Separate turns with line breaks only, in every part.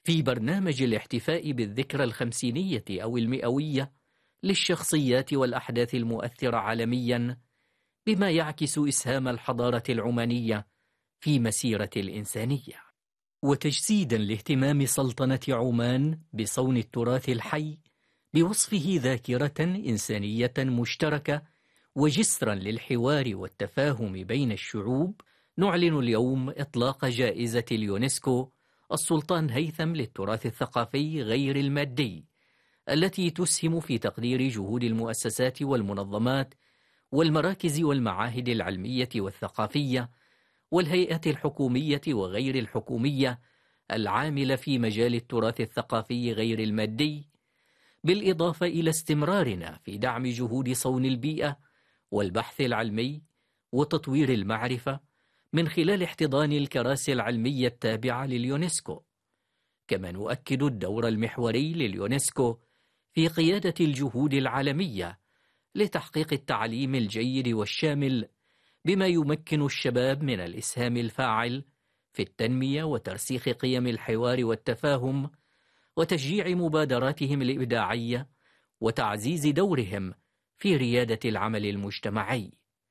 في برنامج الاحتفاء بالذكرى الخمسينية أو المئوية للشخصيات والأحداث المؤثرة عالميا، بما يعكس إسهام الحضارة العمانية في مسيرة الإنسانية. وتجسيدا لاهتمام سلطنة عمان بصون التراث الحي بوصفه ذاكرة إنسانية مشتركة وجسرا للحوار والتفاهم بين الشعوب، نعلن اليوم إطلاق جائزة اليونسكو السلطان هيثم للتراث الثقافي غير المادي، التي تسهم في تقدير جهود المؤسسات والمنظمات والمراكز والمعاهد العلمية والثقافية والهيئات الحكومية وغير الحكومية العاملة في مجال التراث الثقافي غير المادي، بالإضافة إلى استمرارنا في دعم جهود صون البيئة والبحث العلمي وتطوير المعرفة من خلال احتضان الكراسي العلمية التابعة لليونسكو. كما نؤكد الدور المحوري لليونسكو في قيادة الجهود العالمية لتحقيق التعليم الجيد والشامل، بما يمكن الشباب من الإسهام الفاعل في التنمية وترسيخ قيم الحوار والتفاهم وتشجيع مبادراتهم الإبداعية وتعزيز دورهم في ريادة العمل المجتمعي.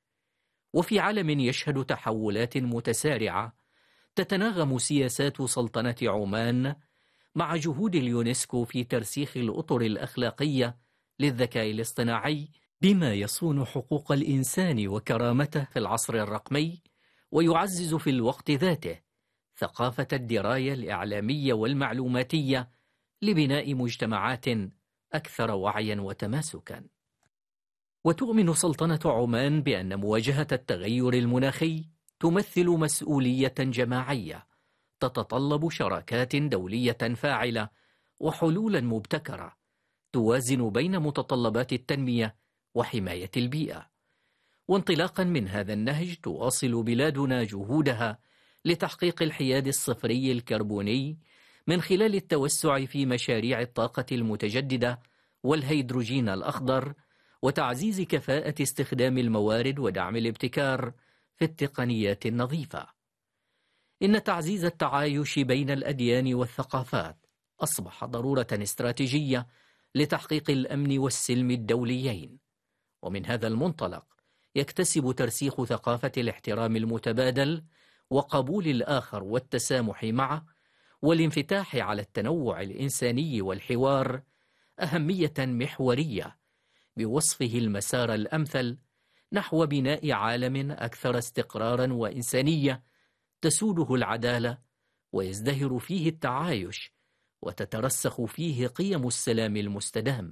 وفي عالم يشهد تحولات متسارعة، تتناغم سياسات سلطنة عمان مع جهود اليونسكو في ترسيخ الأطر الأخلاقية للذكاء الاصطناعي، بما يصون حقوق الإنسان وكرامته في العصر الرقمي، ويعزز في الوقت ذاته ثقافة الدراية الإعلامية والمعلوماتية لبناء مجتمعات أكثر وعيا وتماسكا. وتؤمن سلطنة عمان بأن مواجهة التغير المناخي تمثل مسؤولية جماعية تتطلب شراكات دولية فاعلة وحلولا مبتكرة توازن بين متطلبات التنمية وحماية البيئة. وانطلاقا من هذا النهج، تواصل بلادنا جهودها لتحقيق الحياد الصفري الكربوني من خلال التوسع في مشاريع الطاقة المتجددة والهيدروجين الأخضر، وتعزيز كفاءة استخدام الموارد ودعم الابتكار في التقنيات النظيفة. إن تعزيز التعايش بين الأديان والثقافات أصبح ضرورة استراتيجية لتحقيق الأمن والسلم الدوليين. ومن هذا المنطلق يكتسب ترسيخ ثقافة الاحترام المتبادل وقبول الآخر والتسامح معه والانفتاح على التنوع الإنساني والحوار أهمية محورية، بوصفه المسار الأمثل نحو بناء عالم أكثر استقرارا وإنسانية تسوده العدالة ويزدهر فيه التعايش وتترسخ فيه قيم السلام المستدام.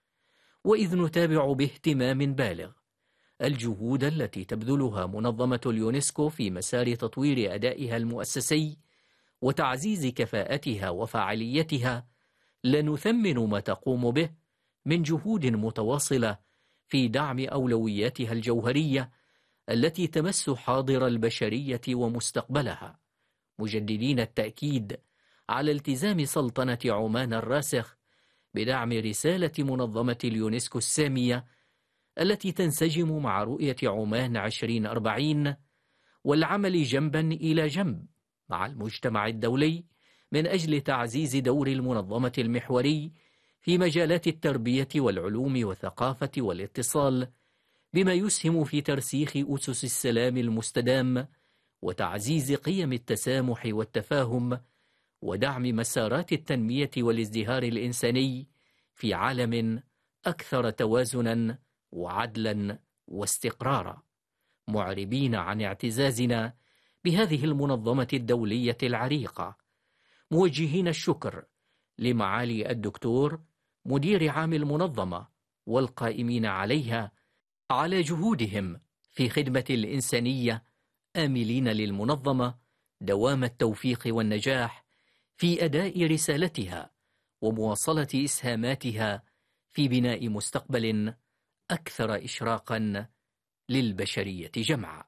وإذ نتابع باهتمام بالغ الجهود التي تبذلها منظمة اليونسكو في مسار تطوير أدائها المؤسسي وتعزيز كفاءتها وفاعليتها، لنثمن ما تقوم به من جهود متواصلة في دعم أولوياتها الجوهرية التي تمس حاضر البشرية ومستقبلها، مجددين التأكيد على التزام سلطنة عمان الراسخ بدعم رسالة منظمة اليونسكو السامية التي تنسجم مع رؤية عمان 2040، والعمل جنبا إلى جنب مع المجتمع الدولي من أجل تعزيز دور المنظمة المحوري في مجالات التربية والعلوم والثقافة والاتصال، بما يسهم في ترسيخ أسس السلام المستدام وتعزيز قيم التسامح والتفاهم ودعم مسارات التنمية والازدهار الإنساني في عالم أكثر توازنا وعدلا واستقرارا، معربين عن اعتزازنا بهذه المنظمة الدولية العريقة، موجهين الشكر لمعالي الدكتور مدير عام المنظمة والقائمين عليها على جهودهم في خدمة الإنسانية، آملين للمنظمة دوام التوفيق والنجاح في أداء رسالتها ومواصلة إسهاماتها في بناء مستقبل أكثر إشراقا للبشرية جمعاء.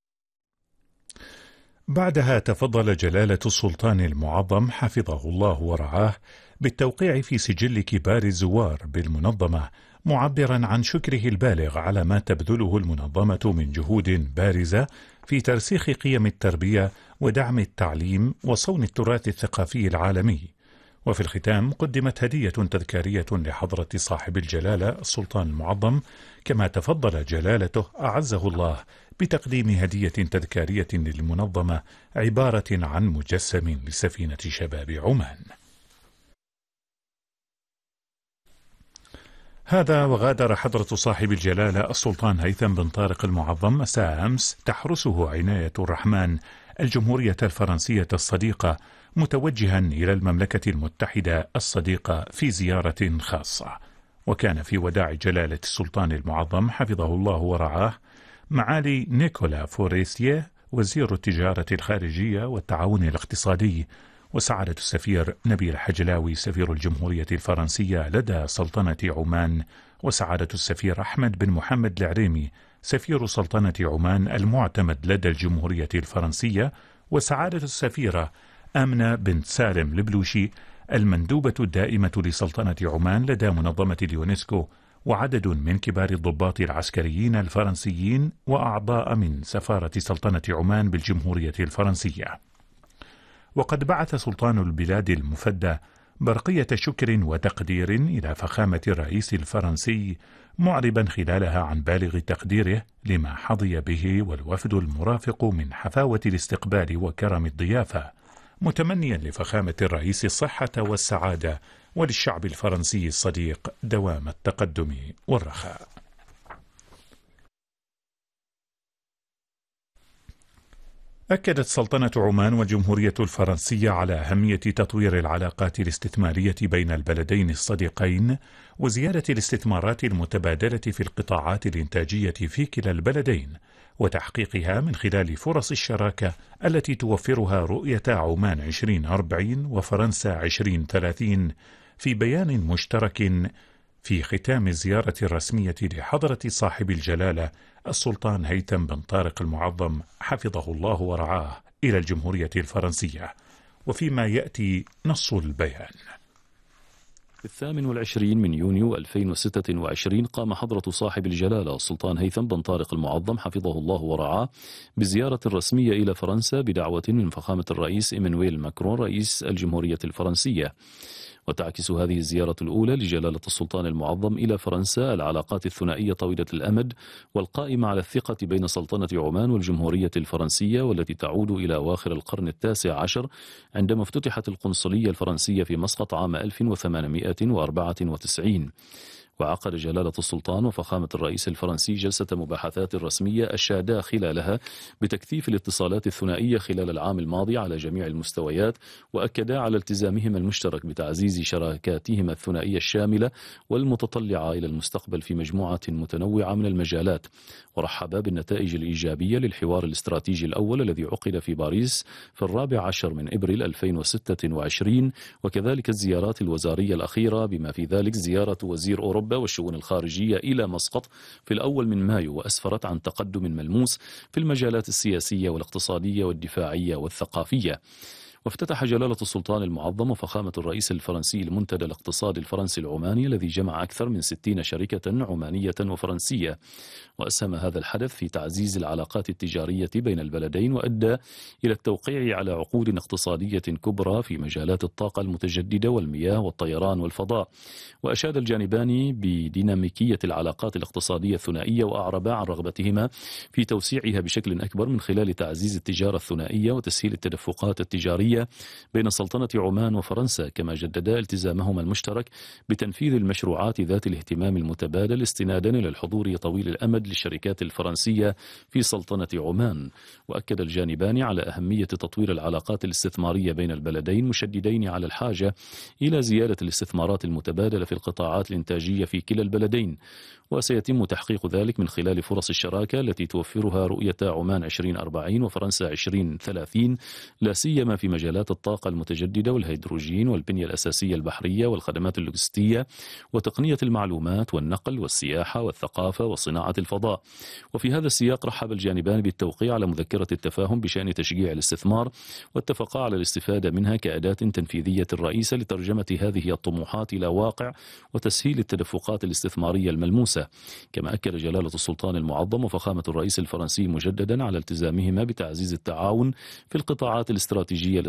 بعدها تفضل جلالة السلطان المعظم حفظه الله ورعاه بالتوقيع في سجل كبار الزوار بالمنظمة، معبرا عن شكره البالغ على ما تبذله المنظمة من جهود بارزة في ترسيخ قيم التربية ودعم التعليم وصون التراث الثقافي العالمي، وفي الختام قدمت هدية تذكارية لحضرة صاحب الجلالة السلطان المعظم، كما تفضل جلالته أعزه الله بتقديم هدية تذكارية للمنظمة عبارة عن مجسم لسفينة شباب عمان. هذا وغادر حضرة صاحب الجلالة السلطان هيثم بن طارق المعظم مساء أمس تحرسه عناية الرحمن الجمهورية الفرنسية الصديقة، متوجها إلى المملكة المتحدة الصديقة في زيارة خاصة. وكان في وداع جلالة السلطان المعظم حفظه الله ورعاه معالي نيكولا فوريسيه وزير التجارة الخارجية والتعاون الاقتصادي، وسعادة السفير نبيل حجلاوي سفير الجمهورية الفرنسية لدى سلطنة عمان، وسعادة السفير أحمد بن محمد العريمي سفير سلطنة عمان المعتمد لدى الجمهورية الفرنسية، وسعادة السفيرة آمنة بنت سالم البلوشي المندوبة الدائمة لسلطنة عمان لدى منظمة اليونسكو، وعدد من كبار الضباط العسكريين الفرنسيين وأعضاء من سفارة سلطنة عمان بالجمهورية الفرنسية. وقد بعث سلطان البلاد المفدى برقية شكر وتقدير إلى فخامة الرئيس الفرنسي، معربا خلالها عن بالغ تقديره لما حظي به والوفد المرافق من حفاوة الاستقبال وكرم الضيافة، متمنيا لفخامة الرئيس الصحة والسعادة، وللشعب الفرنسي الصديق دوام التقدم والرخاء. أكدت سلطنة عمان والجمهورية الفرنسية على أهمية تطوير العلاقات الاستثمارية بين البلدين الصديقين، وزيادة الاستثمارات المتبادلة في القطاعات الإنتاجية في كلا البلدين، وتحقيقها من خلال فرص الشراكة التي توفرها رؤية عمان 2040 وفرنسا 2030 في بيان مشترك في ختام الزيارة الرسمية لحضرة صاحب الجلالة السلطان هيثم بن طارق المعظم حفظه الله ورعاه إلى الجمهورية الفرنسية. وفيما يأتي نص البيان:
في 28 من يونيو 2026 قام حضرة صاحب الجلالة السلطان هيثم بن طارق المعظم حفظه الله ورعاه بزيارة رسمية إلى فرنسا بدعوة من فخامة الرئيس إيمانويل ماكرون رئيس الجمهورية الفرنسية. وتعكس هذه الزيارة الأولى لجلالة السلطان المعظم إلى فرنسا العلاقات الثنائية طويلة الأمد والقائمة على الثقة بين سلطنة عمان والجمهورية الفرنسية، والتي تعود إلى أواخر القرن التاسع عشر عندما افتتحت القنصلية الفرنسية في مسقط عام 1894. وعقد جلالة السلطان وفخامة الرئيس الفرنسي جلسة مباحثات رسمية أشادا خلالها بتكثيف الاتصالات الثنائية خلال العام الماضي على جميع المستويات، وأكدا على التزامهما المشترك بتعزيز شراكاتهما الثنائية الشاملة والمتطلعة إلى المستقبل في مجموعة متنوعة من المجالات. ورحبا بالنتائج الإيجابية للحوار الاستراتيجي الأول الذي عقد في باريس في 14 من إبريل 2026، وكذلك الزيارات الوزارية الأخيرة بما في ذلك زيارة وزير أوروبا والشؤون الخارجية إلى مسقط في الأول من مايو، وأسفرت عن تقدم ملموس في المجالات السياسية والاقتصادية والدفاعية والثقافية. وافتتح جلالة السلطان المعظم وفخامة الرئيس الفرنسي المنتدى الاقتصادي الفرنسي العماني الذي جمع أكثر من 60 شركة عمانية وفرنسية. وأسهم هذا الحدث في تعزيز العلاقات التجارية بين البلدين، وأدى إلى التوقيع على عقود اقتصادية كبرى في مجالات الطاقة المتجددة والمياه والطيران والفضاء. وأشاد الجانبان بديناميكية العلاقات الاقتصادية الثنائية، وأعربا عن رغبتهما في توسيعها بشكل أكبر من خلال تعزيز التجارة الثنائية وتسهيل التدفقات التجارية بين سلطنة عمان وفرنسا، كما جددا التزامهما المشترك بتنفيذ المشروعات ذات الاهتمام المتبادل استنادا إلى الحضور طويل الأمد للشركات الفرنسية في سلطنة عمان. وأكد الجانبان على أهمية تطوير العلاقات الاستثمارية بين البلدين، مشددين على الحاجة إلى زيادة الاستثمارات المتبادلة في القطاعات الإنتاجية في كلا البلدين، وسيتم تحقيق ذلك من خلال فرص الشراكة التي توفرها رؤية عمان 2040 وفرنسا 2030، لا سيما في مجالات الطاقة المتجددة والهيدروجين والبنية الأساسية البحرية والخدمات اللوجستية وتقنية المعلومات والنقل والسياحة والثقافة وصناعة الفضاء. وفي هذا السياق رحب الجانبان بالتوقيع على مذكرة التفاهم بشأن تشجيع الاستثمار، واتفقا على الاستفادة منها كأداة تنفيذية رئيسة لترجمة هذه الطموحات إلى واقع وتسهيل التدفقات الاستثمارية الملموسة. كما أكد جلالة السلطان المعظم وفخامة الرئيس الفرنسي مجددا على التزامهما بتعزيز التعاون في القطاعات الاستراتيجية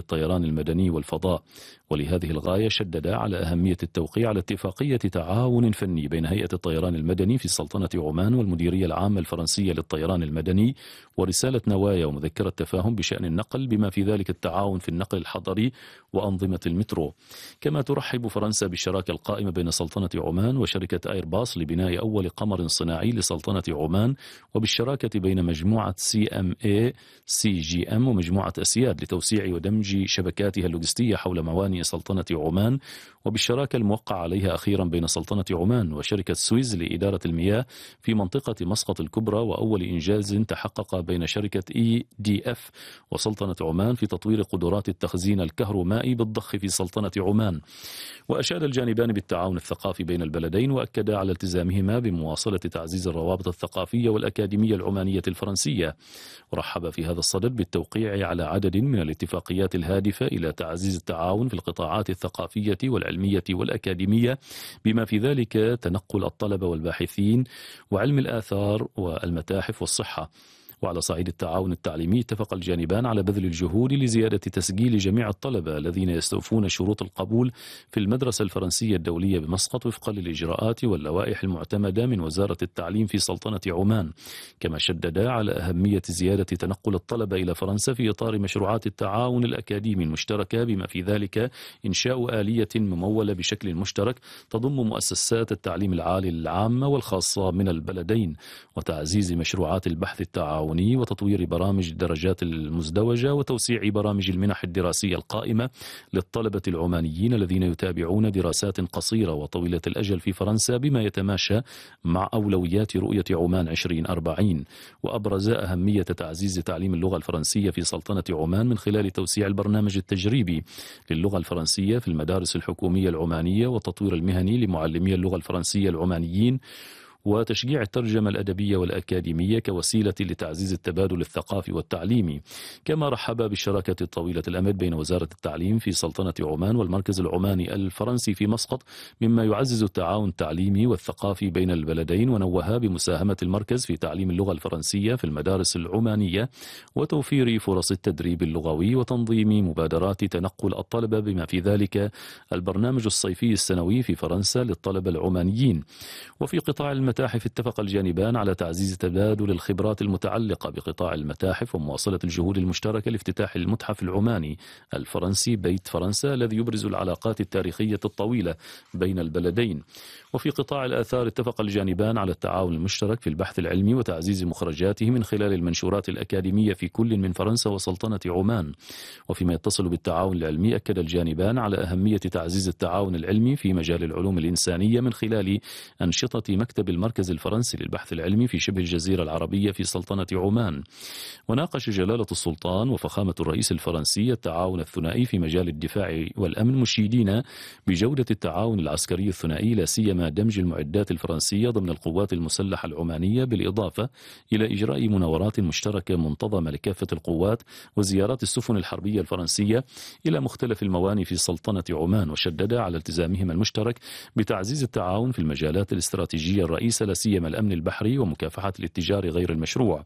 للطيران المدني والفضاء. ولهذه الغاية شدد على أهمية التوقيع على اتفاقية تعاون فني بين هيئة الطيران المدني في سلطنة عمان والمديرية العامة الفرنسية للطيران المدني، ورسالة نوايا ومذكرة تفاهم بشأن النقل بما في ذلك التعاون في النقل الحضري وأنظمة المترو. كما ترحب فرنسا بالشراكة القائمة بين سلطنة عمان وشركة ايرباص لبناء أول قمر صناعي لسلطنة عمان، وبالشراكة بين مجموعة CMA CGM ومجموعة أسياد لتوسيع ودمج شبكاتها اللوجستية حول موانئ سلطنة عمان، وبالشراكة الموقع عليها أخيرا بين سلطنة عمان وشركة سويز لإدارة المياه في منطقة مسقط الكبرى، وأول إنجاز تحقق بين شركة EDF وسلطنة عمان في تطوير قدرات التخزين الكهرومائي بالضخ في سلطنة عمان. وأشاد الجانبان بالتعاون الثقافي بين البلدين، وأكدا على التزامهما بمواصلة تعزيز الروابط الثقافية والأكاديمية العمانية الفرنسية. ورحب في هذا الصدد بالتوقيع على عدد من الاتفاقيات الهادفة إلى تعزيز التعاون في القطاعات الثقافية والعلمية والأكاديمية، بما في ذلك تنقل الطلبة والباحثين وعلم الآثار والمتاحف والصحة. وعلى صعيد التعاون التعليمي اتفق الجانبان على بذل الجهود لزيادة تسجيل جميع الطلبة الذين يستوفون شروط القبول في المدرسة الفرنسية الدولية بمسقط وفقا للإجراءات واللوائح المعتمدة من وزارة التعليم في سلطنة عمان. كما شدد على أهمية زيادة تنقل الطلبة إلى فرنسا في إطار مشروعات التعاون الأكاديمي المشتركة، بما في ذلك إنشاء آلية ممولة بشكل مشترك تضم مؤسسات التعليم العالي العامة والخاصة من البلدين، وتعزيز مشروعات البحث التعاوني وتطوير برامج الدرجات المزدوجة وتوسيع برامج المنح الدراسية القائمة للطلبة العمانيين الذين يتابعون دراسات قصيرة وطويلة الأجل في فرنسا بما يتماشى مع أولويات رؤية عمان 2040. وأبرز أهمية تعزيز تعليم اللغة الفرنسية في سلطنة عمان من خلال توسيع البرنامج التجريبي للغة الفرنسية في المدارس الحكومية العمانية والتطوير المهني لمعلمي اللغة الفرنسية العمانيين، وتشجيع الترجمة الأدبية والأكاديمية كوسيلة لتعزيز التبادل الثقافي والتعليمي. كما رحب بالشراكة طويلة الأمد بين وزارة التعليم في سلطنة عمان والمركز العماني الفرنسي في مسقط، مما يعزز التعاون التعليمي والثقافي بين البلدين، ونوه بمساهمة المركز في تعليم اللغة الفرنسية في المدارس العمانية وتوفير فرص التدريب اللغوي وتنظيم مبادرات تنقل الطلبة، بما في ذلك البرنامج الصيفي السنوي في فرنسا للطلبة العمانيين. وفي قطاع المتاحف اتفق الجانبان على تعزيز تبادل الخبرات المتعلقة بقطاع المتاحف ومواصلة الجهود المشتركة لافتتاح المتحف العماني الفرنسي بيت فرنسا الذي يبرز العلاقات التاريخية الطويلة بين البلدين. وفي قطاع الآثار اتفق الجانبان على التعاون المشترك في البحث العلمي وتعزيز مخرجاته من خلال المنشورات الأكاديمية في كل من فرنسا وسلطنة عمان. وفيما يتصل بالتعاون العلمي أكد الجانبان على أهمية تعزيز التعاون العلمي في مجال العلوم الإنسانية من خلال أنشطة مكتب المركز الفرنسي للبحث العلمي في شبه الجزيرة العربية في سلطنة عمان. وناقش جلالة السلطان وفخامة الرئيس الفرنسي التعاون الثنائي في مجال الدفاع والأمن، مشيدين بجودة التعاون العسكري الثنائي، لا سيما دمج المعدات الفرنسية ضمن القوات المسلحة العمانية، بالإضافة إلى إجراء مناورات مشتركة منتظمة لكافة القوات وزيارات السفن الحربية الفرنسية إلى مختلف الموانئ في سلطنة عمان. وشدد على التزامهما المشترك بتعزيز التعاون في المجالات الاستراتيجية الرئيسة، لا سيما الأمن البحري ومكافحة الاتجار غير المشروع.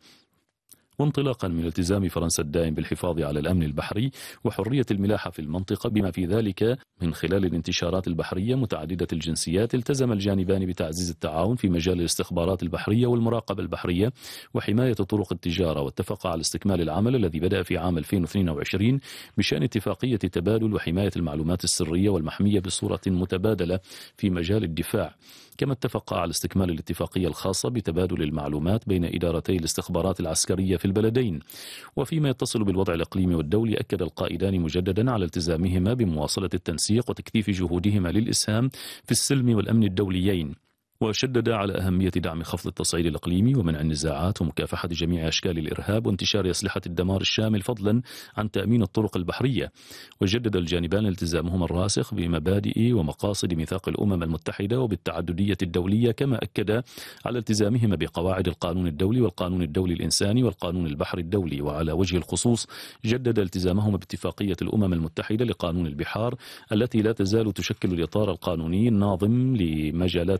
وانطلاقا من التزام فرنسا الدائم بالحفاظ على الأمن البحري وحرية الملاحة في المنطقة بما في ذلك من خلال الانتشارات البحرية متعددة الجنسيات، التزم الجانبان بتعزيز التعاون في مجال الاستخبارات البحرية والمراقبة البحرية وحماية طرق التجارة. واتفق على استكمال العمل الذي بدأ في عام 2022 بشأن اتفاقية تبادل وحماية المعلومات السرية والمحمية بصورة متبادلة في مجال الدفاع. كما اتفق على استكمال الاتفاقية الخاصة بتبادل المعلومات بين إدارتي الاستخبارات العسكرية في البلدين. وفيما يتصل بالوضع الإقليمي والدولي أكد القائدان مجددا على التزامهما بمواصلة التنسيق وتكثيف جهودهما للإسهام في السلم والأمن الدوليين. وشدد على أهمية دعم خفض التصعيد الإقليمي ومنع النزاعات ومكافحة جميع أشكال الإرهاب وانتشار أسلحة الدمار الشامل، فضلا عن تأمين الطرق البحرية. وجدد الجانبان التزامهما الراسخ بمبادئ ومقاصد ميثاق الأمم المتحدة وبالتعددية الدولية، كما أكد على التزامهما بقواعد القانون الدولي والقانون الدولي الإنساني والقانون البحري الدولي. وعلى وجه الخصوص جدد التزامهما باتفاقية الأمم المتحدة لقانون البحار التي لا تزال تشكل الإطار القانوني الناظم لمجالات البحر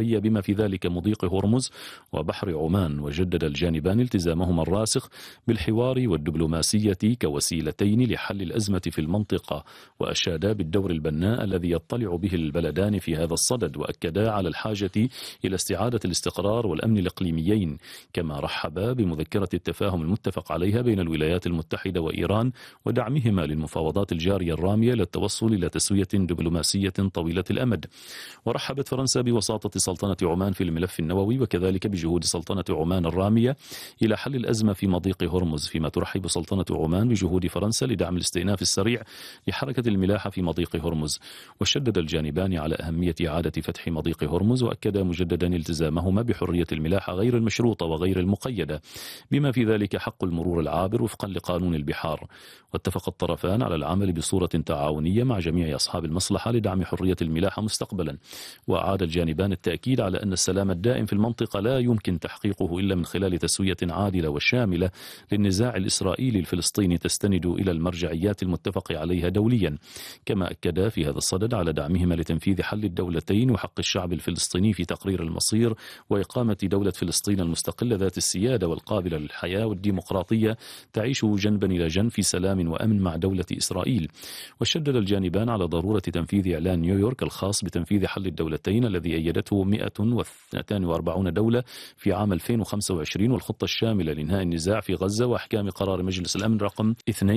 البحرية بما في ذلك مضيق هرمز وبحر عمان. وجدد الجانبان التزامهما الراسخ بالحوار والدبلوماسية كوسيلتين لحل الأزمة في المنطقة، وأشادا بالدور البناء الذي يطلع به البلدان في هذا الصدد، وأكدا على الحاجة إلى استعادة الاستقرار والأمن الإقليميين. كما رحبا بمذكرة التفاهم المتفق عليها بين الولايات المتحدة وإيران ودعمهما للمفاوضات الجارية الرامية للتوصل إلى تسوية دبلوماسية طويلة الأمد. ورحبت فرنسا بوساطة سلطنة عمان في الملف النووي، وكذلك بجهود سلطنة عمان الرامية إلى حل الأزمة في مضيق هرمز، فيما ترحب سلطنة عمان بجهود فرنسا لدعم الاستئناف السريع لحركة الملاحة في مضيق هرمز. وشدد الجانبان على أهمية إعادة فتح مضيق هرمز، وأكدا مجددا التزامهما بحرية الملاحة غير المشروطة وغير المقيدة، بما في ذلك حق المرور العابر وفقا لقانون البحار. واتفق الطرفان على العمل بصورة تعاونية مع جميع أصحاب المصلحة لدعم حرية الملاحة مستقبلا. وأعاد الجانبان التأكيد على أن السلام الدائم في المنطقة لا يمكن تحقيقه إلا من خلال تسوية عادلة وشاملة للنزاع الإسرائيلي الفلسطيني تستند إلى المرجعيات المتفق عليها دوليا. كما أكدا في هذا الصدد على دعمهما لتنفيذ حل الدولتين وحق الشعب الفلسطيني في تقرير المصير وإقامة دولة فلسطين المستقلة ذات السيادة والقابلة للحياة والديمقراطية تعيش جنبا إلى جنب في سلام وأمن مع دولة إسرائيل. وشدد الجانبان على ضرورة تنفيذ إعلان نيويورك الخاص بتنفيذ حل الدولتين الذي أيدته 142 دولة في عام 2025، والخطة الشاملة لإنهاء النزاع في غزة، وأحكام قرار مجلس الأمن رقم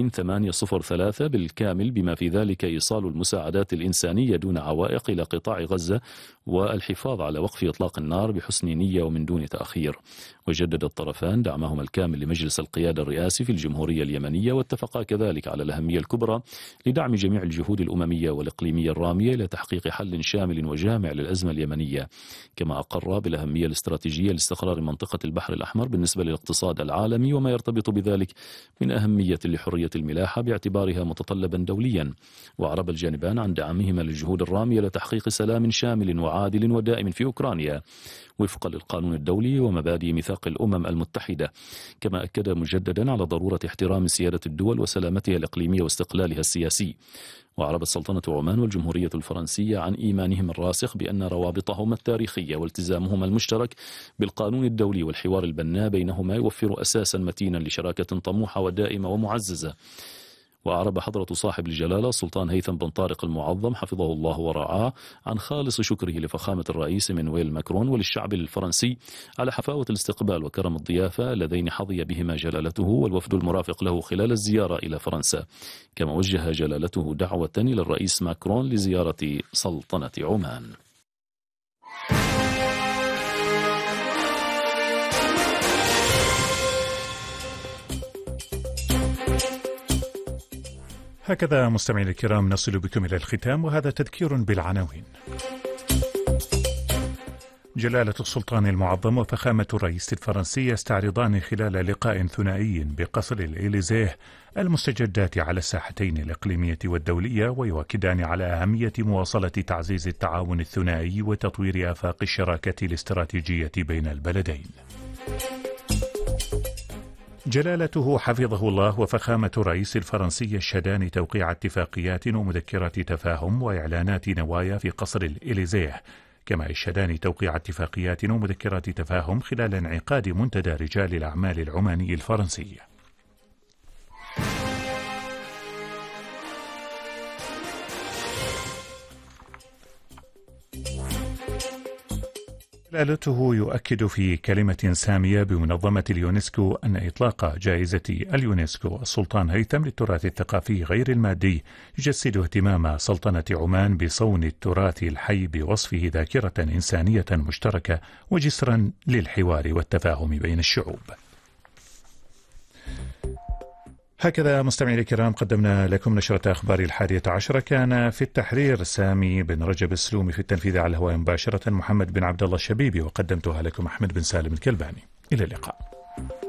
2803 بالكامل، بما في ذلك إيصال المساعدات الإنسانية دون عوائق إلى قطاع غزة، والحفاظ على وقف إطلاق النار بحسن نية ومن دون تأخير. وجدد الطرفان دعمهما الكامل لمجلس القيادة الرئاسي في الجمهورية اليمنية، واتفقا كذلك على الأهمية الكبرى لدعم جميع الجهود الأممية والإقليمية الرامية إلى تحقيق حل شامل وجامع للأزمة اليمنية. كما أقر بالأهمية الاستراتيجية لاستقرار منطقة البحر الأحمر بالنسبة للاقتصاد العالمي وما يرتبط بذلك من أهمية لحرية الملاحة باعتبارها متطلبا دوليا. وأعرب الجانبان عن دعمهما للجهود الرامية لتحقيق سلام شامل وعادل ودائم في أوكرانيا وفقا للقانون الدولي ومبادئ ميثاق الأمم المتحدة. كما أكد مجددا على ضرورة احترام سيادة الدول وسلامتها الإقليمية واستقلالها السياسي. وأعربت سلطنة عمان والجمهورية الفرنسية عن إيمانهم الراسخ بأن روابطهما التاريخية والتزامهما المشترك بالقانون الدولي والحوار البناء بينهما يوفر أساسا متينا لشراكة طموحة ودائمة ومعززة. وأعرب حضرة صاحب الجلالة السلطان هيثم بن طارق المعظم حفظه الله ورعاه عن خالص شكره لفخامة الرئيس إيمانويل ماكرون وللشعب الفرنسي على حفاوة الاستقبال وكرم الضيافة اللذين حظي بهما جلالته والوفد المرافق له خلال الزيارة إلى فرنسا. كما وجه جلالته دعوة إلى الرئيس ماكرون لزيارة سلطنة عمان.
هكذا مستمعينا الكرام نصل بكم إلى الختام، وهذا تذكير بالعناوين. جلالة السلطان المعظم وفخامة الرئيس الفرنسي يستعرضان خلال لقاء ثنائي بقصر الإليزيه المستجدات على الساحتين الإقليمية والدولية، ويؤكدان على أهمية مواصلة تعزيز التعاون الثنائي وتطوير آفاق الشراكة الاستراتيجية بين البلدين. جلالته حفظه الله وفخامة الرئيس الفرنسي يشهدان توقيع اتفاقيات ومذكرات تفاهم وإعلانات نوايا في قصر الإليزيه، كما يشهدان توقيع اتفاقيات ومذكرات تفاهم خلال انعقاد منتدى رجال الأعمال العماني الفرنسي. جلالته يؤكد في كلمة سامية بمنظمة اليونسكو أن إطلاق جائزة اليونسكو السلطان هيثم للتراث الثقافي غير المادي يجسد اهتمام سلطنة عمان بصون التراث الحي بوصفه ذاكرة إنسانية مشتركة وجسرا للحوار والتفاهم بين الشعوب. هكذا مستمعينا الكرام قدمنا لكم نشرة أخبار 11. كان في التحرير سامي بن رجب السلومي، في التنفيذ على الهواء مباشرة محمد بن عبد الله الشبيبي، وقدمتها لكم أحمد بن سالم الكلباني. إلى اللقاء.